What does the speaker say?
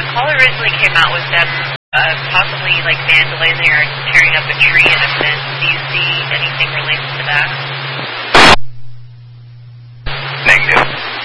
the call originally came out with them possibly like vandalizing or tearing up a